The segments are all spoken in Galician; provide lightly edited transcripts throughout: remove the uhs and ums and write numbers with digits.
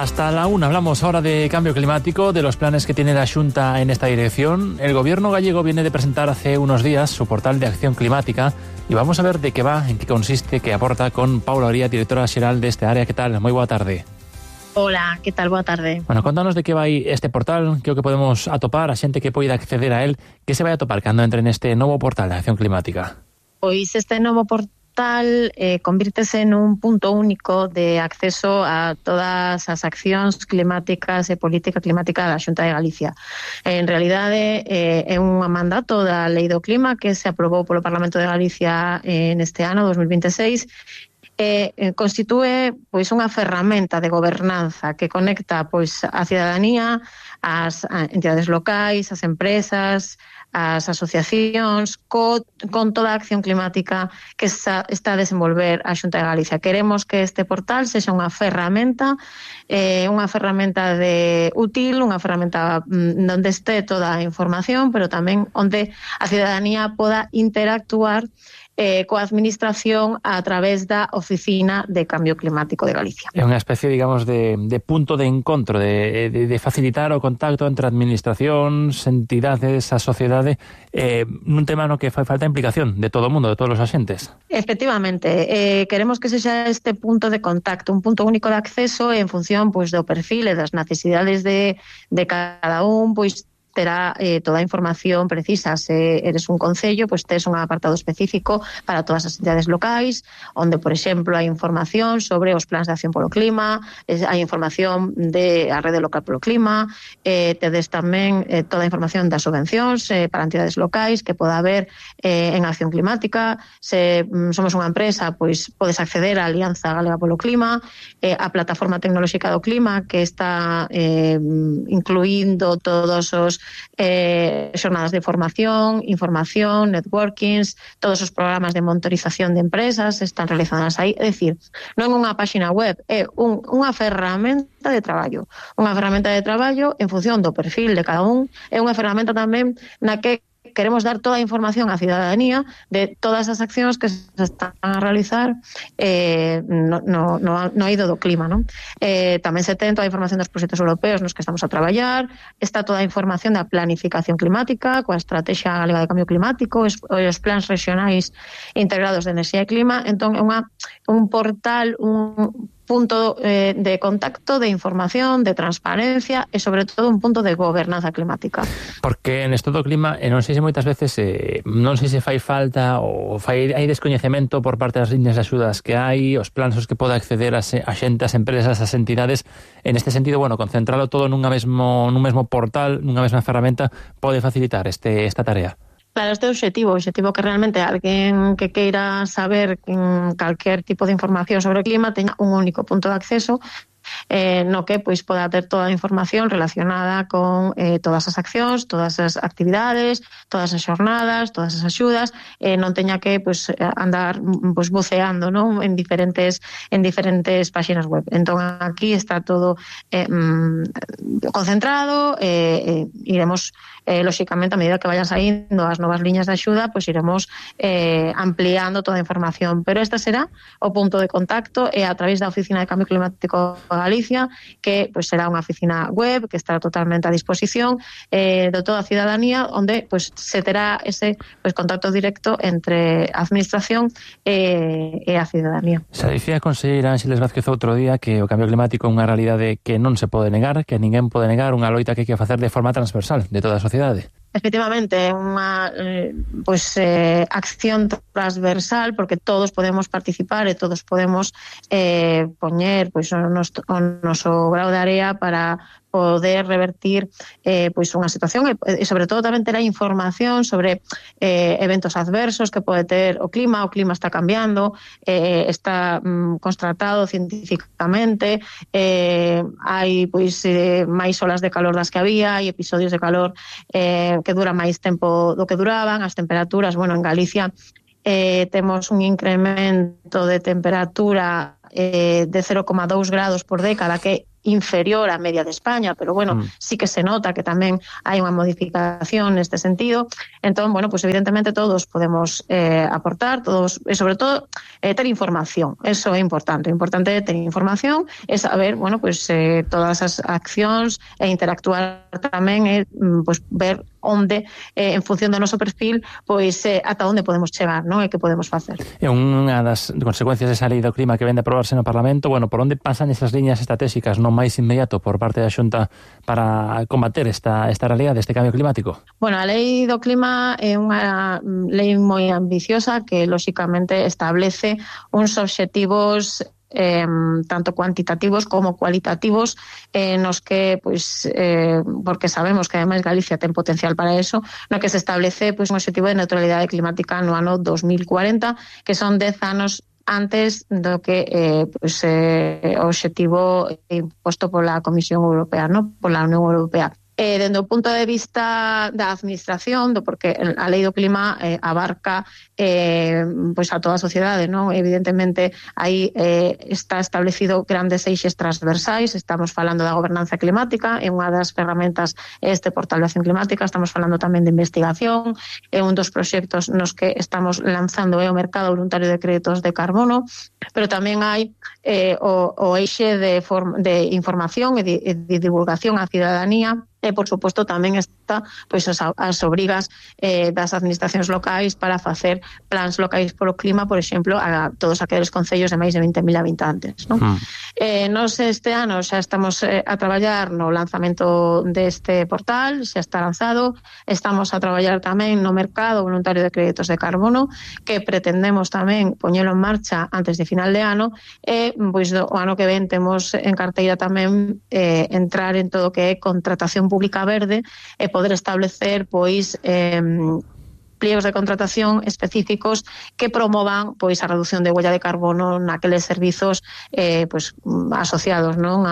Hasta la 1 hablamos ahora de cambio climático, de los planes que tiene la Xunta en esta dirección. El gobierno gallego viene de presentar hace unos días su portal de acción climática y vamos a ver de qué va, en qué consiste, qué aporta con Paula Oría, directora xeral deste área. Que tal? Moi boa tarde. Hola, que tal? Boa tarde. Bueno, contanos de que vai este portal, que o que podemos atopar, a xente que poida acceder a él, que se vai atopar cando entre neste novo portal de acción climática. Pois este novo portal convírtese nun punto único de acceso a todas as accións climáticas e política climática da Xunta de Galicia. En realidade é un mandato da Lei do Clima que se aprobou polo Parlamento de Galicia neste ano 2026 constitúe pois unha ferramenta de gobernanza que conecta pois a cidadanía, as entidades locais, as empresas, as asociacións con toda a acción climática que está a desenvolver a Xunta de Galicia. Queremos que este portal sexa unha ferramenta de útil, unha ferramenta onde este toda a información, pero tamén onde a cidadanía poda interactuar coa administración a través da Oficina de Cambio Climático de Galicia. É unha especie, digamos, de punto de encontro, de facilitar o contacto entre administracións, entidades, a sociedade, nun tema no que fai falta a implicación de todo o mundo, de todos os axentes. Efectivamente, queremos que sexa este punto de contacto, un punto único de acceso en función pois do perfil e das necesidades de cada un, pois terá toda a información precisa. Se eres un concello, pois tes un apartado específico para todas as entidades locais, onde, por exemplo, hai información sobre os plans de acción polo clima, hai información de a rede local polo clima, tedes tamén toda a información das subvencións para entidades locais que poda haber en acción climática. Se somos unha empresa, pois podes acceder á Alianza Galega polo Clima, a plataforma tecnolóxica do clima que está incluindo todos os xornadas de formación, información, networkings, todos os programas de monitorización de empresas están realizadas aí. É dicir, non é unha páxina web, é unha ferramenta de traballo. Unha ferramenta de traballo en función do perfil de cada un, é unha ferramenta tamén na que queremos dar toda a información á cidadanía de todas as accións que se están a realizar no eido do clima, non? Tamén se ten toda a información dos proxectos europeos nos que estamos a traballar, está toda a información da planificación climática, coa Estrategia Galega de Cambio Climático, os plans regionais integrados de enerxía e clima. Entón é un portal, un punto de contacto, de información, de transparencia e, sobre todo, un punto de gobernanza climática. Porque en esto do clima, non sei se moitas veces non sei se fai falta ou hai descoñecemento por parte das líneas de axudas que hai, os plans os que pode acceder a xente, as empresas, as entidades. En este sentido, bueno, concentralo todo nun mesmo portal, nunha mesma ferramenta, pode facilitar esta tarea. Claro, este objetivo que realmente alguén que queira saber calquer tipo de información sobre o clima teña un único punto de acceso no que pois poda ter toda a información relacionada con todas as accións, todas as actividades, todas as xornadas, todas as axudas, non teña que pois andar pois buceando, non, en diferentes páxinas web. Entón aquí está todo concentrado, iremos lóxicamente a medida que vayan saindo as novas liñas de axuda, pois iremos ampliando toda a información, pero esta será o punto de contacto a través da Oficina de Cambio Climático Galicia, que pois será unha oficina web que estará totalmente a disposición de toda a cidadanía, onde pois se terá ese pois contacto directo entre a administración e a cidadanía. Se dicía a conselleira Ángeles Vázquez outro día que o cambio climático é unha realidade que non se pode negar, que ninguén pode negar, unha loita que hai que facer de forma transversal de toda a sociedade. Efectivamente, é unha acción transversal porque todos podemos participar e todos podemos poñer pois o noso grao de area para poder revertir pois unha situación e sobre todo tamén ter a información sobre eventos adversos que pode ter o clima está cambiando, está constatado científicamente, hai pois máis olas de calor das que había, hai episodios de calor que dura máis tempo do que duraban, as temperaturas, bueno, en Galicia temos un incremento de temperatura de 0,2 grados por década que inferior á media de España, pero bueno, sí que se nota que tamén hai unha modificación neste sentido. Entón, bueno, pues evidentemente todos podemos aportar, todos, e sobre todo ter información. Eso é importante. O importante é ter información e saber, bueno, pues todas as accións e interactuar tamén e pues ver onde, en función do noso perfil, pois ata onde podemos chegar, non? E que podemos facer. E unha das consecuencias desa lei do clima que vende a aprobarse no Parlamento, bueno, por onde pasan esas liñas estratégicas no máis inmediato por parte da Xunta para combater esta realidade, este cambio climático? Bueno, a lei do clima é unha lei moi ambiciosa que, lóxicamente, establece uns obxectivos tanto cuantitativos como cualitativos nos que, pois, porque sabemos que ademais Galicia ten potencial para eso, no que se establece pois un obxectivo de neutralidade climática no ano 2040, que son 10 anos antes do que pois, o obxectivo imposto pola Comisión Europea, no? Pola Unión Europea. Dende o punto de vista da administración, porque a lei do clima abarca pois a toda a sociedade, non? Evidentemente aí está establecido grandes eixes transversais. Estamos falando da gobernanza climática, é unha das ferramentas este portal de acción climática. Estamos falando tamén de investigación, é un dos proxectos nos que estamos lanzando o mercado voluntario de créditos de carbono, pero tamén hai o eixe de información e de divulgación á cidadanía. E, por suposto, tamén está pois as obrigas das administracións locais para facer plans locais polo clima, por exemplo, a todos aqueles concellos de máis de 20.000 habitantes, non? Nos este ano xa estamos a traballar no lanzamento deste portal, xa está lanzado. Estamos a traballar tamén no mercado voluntario de créditos de carbono, que pretendemos tamén poñelo en marcha antes de final de ano, e pois o ano que ven temos en carteira tamén entrar en todo o que é contratación pública verde e poder establecer pois pliegos de contratación específicos que promovan pois a reducción de huella de carbono naqueles servizos pois asociados, non,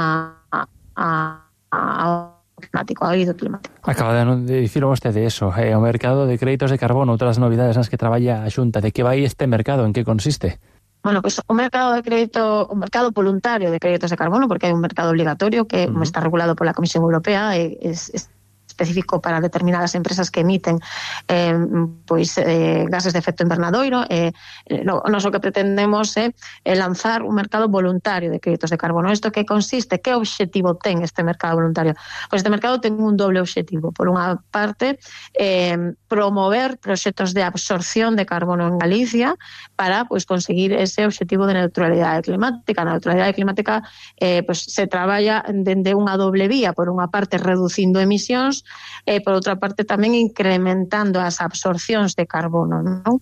ao climático, ao eido climático. Acaba de dicir vostede eso, o mercado de créditos de carbono, outras novidades nas que traballa a Xunta. De que vai este mercado? En que consiste? Bueno, pues o mercado de crédito, o mercado voluntario de créditos de carbono, porque hai un mercado obligatorio que está regulado pola Comisión Europea, es específico para determinadas empresas que emiten gases de efecto invernadoiro. Nos o que pretendemos é lanzar un mercado voluntario de créditos de carbono. Isto que consiste? Que obxectivo ten este mercado voluntario? Pois este mercado ten un doble obxectivo. Por unha parte, promover proxectos de absorción de carbono en Galicia para conseguir ese obxectivo de neutralidade climática. A neutralidade climática se traballa dende unha doble vía. Por unha parte, reducindo emisións, e por outra parte tamén incrementando as absorcións de carbono, non?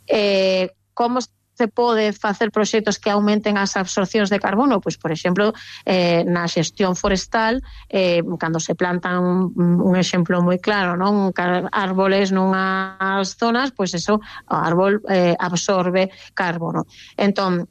Como se pode facer proxectos que aumenten as absorcións de carbono? Pois, por exemplo, na xestión forestal, cando se plantan un exemplo moi claro, non? Árboles nunhas zonas, pois eso, o árbol absorbe carbono. Entón,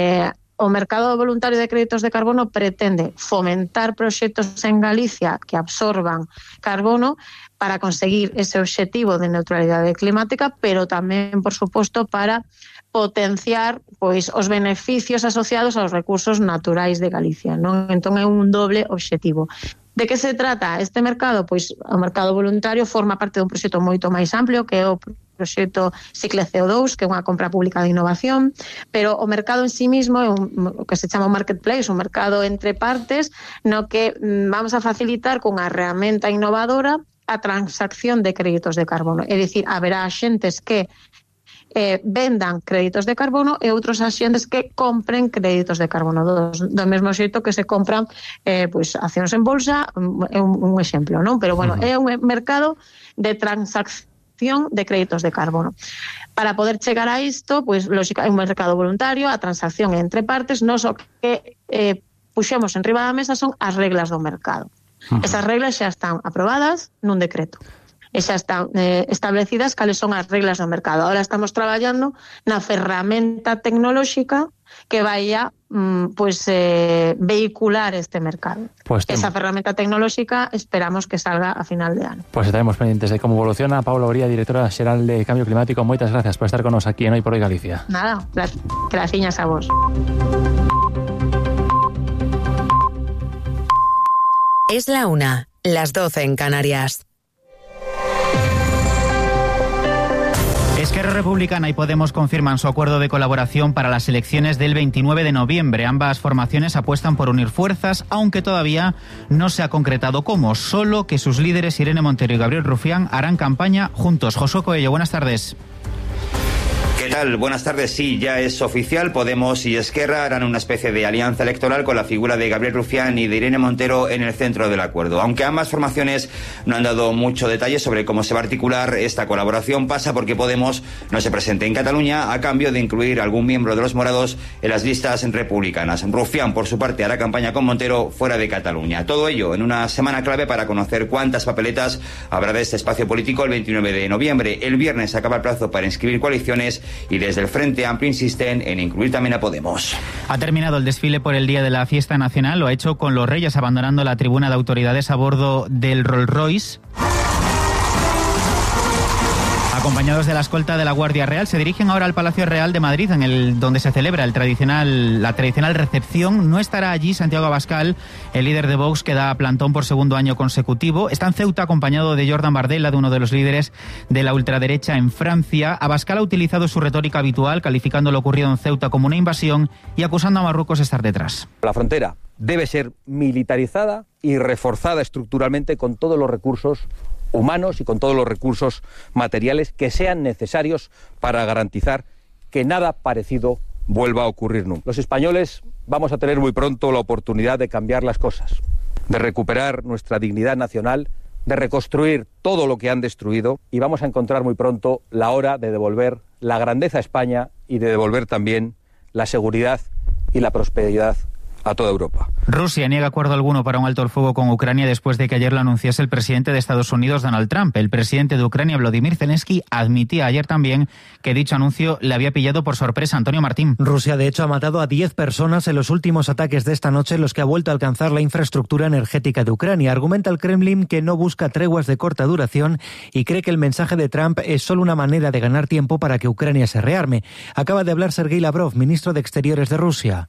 o mercado voluntario de créditos de carbono pretende fomentar proxectos en Galicia que absorban carbono para conseguir ese obxectivo de neutralidade climática, pero tamén, por suposto, para potenciar pois os beneficios asociados aos recursos naturais de Galicia, non? Entón é un doble obxectivo. De que se trata este mercado? Pois o mercado voluntario forma parte dun proxecto moito máis amplio, que é o proxecto Cicle CO2, que é unha compra pública de innovación, pero o mercado en sí mismo é o que se chama un marketplace, un mercado entre partes, no que vamos a facilitar con unha herramienta innovadora a transacción de créditos de carbono. É dicir, haberá xentes que vendan créditos de carbono e outros axentes que compren créditos de carbono, do mesmo xeito que se compran accións en bolsa, é un exemplo, non? Pero bueno, é un mercado de transacción de créditos de carbono. Para poder chegar a isto, pois lógica, é un mercado voluntario, a transacción entre partes, non só que puxemos en riba da mesa son as reglas do mercado. Esas reglas xa están aprobadas nun decreto. E xa están establecidas cales son as reglas do mercado. Ahora estamos traballando na ferramenta tecnolóxica que vai a vehicular este mercado. Esa ferramenta tecnolóxica esperamos que salga a final de ano. Pues estaremos pendientes de cómo evoluciona. Paula Uría, directora xeral de Cambio Climático, moitas gracias por estar con nos aquí en Hoy por Hoy Galicia. Nada, graciñas a vos. Es la 1, las 12 en Canarias. Esquerra Republicana y Podemos confirman su acuerdo de colaboración para las elecciones del 29 de noviembre. Ambas formaciones apuestan por unir fuerzas, aunque todavía no se ha concretado cómo. Solo que sus líderes Irene Montero y Gabriel Rufián harán campaña juntos. Josué Coello, buenas tardes. ¿Qué tal? Buenas tardes. Sí, ya es oficial. Podemos y Esquerra harán una especie de alianza electoral con la figura de Gabriel Rufián y de Irene Montero en el centro del acuerdo. Aunque ambas formaciones no han dado mucho detalle sobre cómo se va a articular esta colaboración, pasa porque Podemos no se presente en Cataluña a cambio de incluir a algún miembro de los morados en las listas republicanas. Rufián, por su parte, hará campaña con Montero fuera de Cataluña. Todo ello en una semana clave para conocer cuántas papeletas habrá de este espacio político el 29 de noviembre. El viernes acaba el plazo para inscribir coaliciones y desde el Frente Amplio insisten en incluir también a Podemos. Ha terminado el desfile por el día de la fiesta nacional. Lo ha hecho con los Reyes abandonando la tribuna de autoridades a bordo del Rolls Royce. Acompañados de la escolta de la Guardia Real, se dirigen ahora al Palacio Real de Madrid, donde se celebra la tradicional recepción. No estará allí Santiago Abascal, el líder de Vox, que da plantón por segundo año consecutivo. Está en Ceuta acompañado de Jordan Bardella, de uno de los líderes de la ultraderecha en Francia. Abascal ha utilizado su retórica habitual, calificando lo ocurrido en Ceuta como una invasión y acusando a Marruecos de estar detrás. La frontera debe ser militarizada y reforzada estructuralmente con todos los recursos humanos y con todos los recursos materiales que sean necesarios para garantizar que nada parecido vuelva a ocurrir nunca. Los españoles vamos a tener muy pronto la oportunidad de cambiar las cosas, de recuperar nuestra dignidad nacional, de reconstruir todo lo que han destruido y vamos a encontrar muy pronto la hora de devolver la grandeza a España y de devolver también la seguridad y la prosperidad a toda Europa. Rusia niega acuerdo alguno para un alto el fuego con Ucrania después de que ayer lo anunciase el presidente de Estados Unidos, Donald Trump. El presidente de Ucrania, Volodymyr Zelensky, admitía ayer también que dicho anuncio le había pillado por sorpresa. Antonio Martín. Rusia, de hecho, ha matado a 10 personas en los últimos ataques de esta noche en los que ha vuelto a alcanzar la infraestructura energética de Ucrania. Argumenta el Kremlin que no busca treguas de corta duración y cree que el mensaje de Trump es solo una manera de ganar tiempo para que Ucrania se rearme. Acaba de hablar Sergei Lavrov, ministro de Exteriores de Rusia.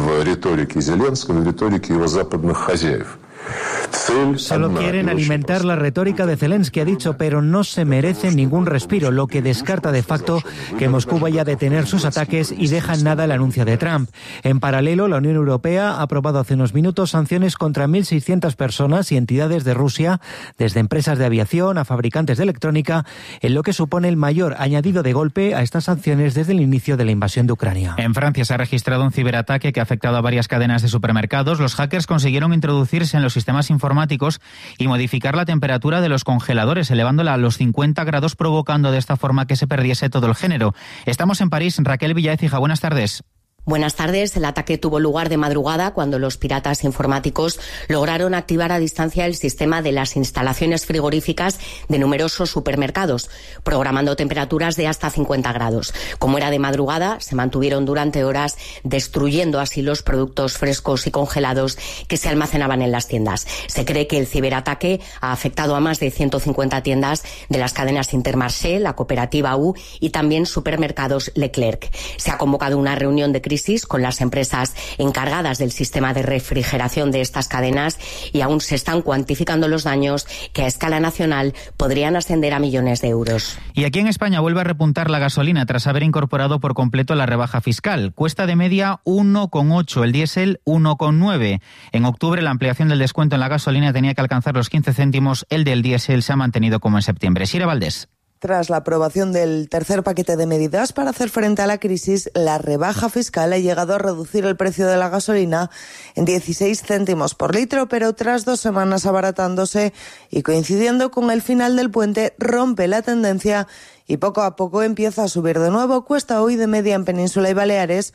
Solo quieren alimentar la retórica de Zelensky, ha dicho, pero no se merecen ningún respiro, lo que descarta de facto que Moscú vaya a detener sus ataques y deja en nada el anuncio de Trump. En paralelo, la Unión Europea ha aprobado hace unos minutos sanciones contra 1.600 personas y entidades de Rusia, desde empresas de aviación a fabricantes de electrónica, en lo que supone el mayor añadido de golpe a estas sanciones desde el inicio de la invasión de Ucrania. En Francia se ha registrado un ciberataque que ha afectado a varias cadenas de supermercados. Los hackers consiguieron introducirse en los sistemas informáticos y modificar la temperatura de los congeladores, elevándola a los 50 grados, provocando de esta forma que se perdiese todo el género. Estamos en París. Raquel Villaécija, buenas tardes. Buenas tardes. El ataque tuvo lugar de madrugada cuando los piratas informáticos lograron activar a distancia el sistema de las instalaciones frigoríficas de numerosos supermercados, programando temperaturas de hasta 50 grados. Como era de madrugada, se mantuvieron durante horas, destruyendo así los productos frescos y congelados que se almacenaban en las tiendas. Se cree que el ciberataque ha afectado a más de 150 tiendas de las cadenas Intermarché, la cooperativa U y también supermercados Leclerc. Se ha convocado una reunión de crisis con las empresas encargadas del sistema de refrigeración de estas cadenas y aún se están cuantificando los daños que a escala nacional podrían ascender a millones de euros. Y aquí en España vuelve a repuntar la gasolina tras haber incorporado por completo la rebaja fiscal. Cuesta de media 1,8, el diésel 1,9. En octubre la ampliación del descuento en la gasolina tenía que alcanzar los 15 céntimos, el del diésel se ha mantenido como en septiembre. Sira Valdés. Tras la aprobación del tercer paquete de medidas para hacer frente a la crisis, la rebaja fiscal ha llegado a reducir el precio de la gasolina en 16 céntimos por litro, pero tras 2 semanas abaratándose y coincidiendo con el final del puente, rompe la tendencia y poco a poco empieza a subir de nuevo. Cuesta hoy de media en Península y Baleares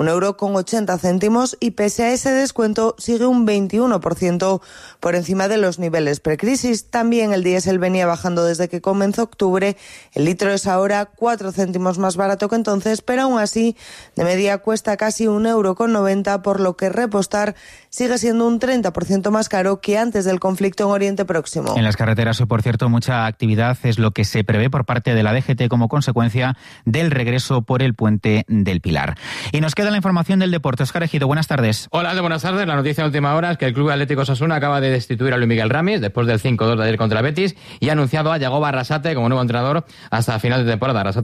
1,80 € y pese a ese descuento sigue un 21% por encima de los niveles precrisis. También el diésel venía bajando desde que comenzó octubre. El litro es ahora 4 céntimos más barato que entonces, pero aún así de media cuesta casi 1,90 €, por lo que repostar sigue siendo un 30% más caro que antes del conflicto en Oriente Próximo. En las carreteras, por cierto, mucha actividad es lo que se prevé por parte de la DGT como consecuencia del regreso por el puente del Pilar. Y nos queda la información del deporte. Óscar Ejido, buenas tardes. Hola, buenas tardes. La noticia de última hora es que el Club Atlético Osasuna acaba de destituir a Luis Miguel Ramis después del 5-2 de ayer contra el Betis y ha anunciado a Yagoba Arrasate como nuevo entrenador hasta final de temporada. Arrasate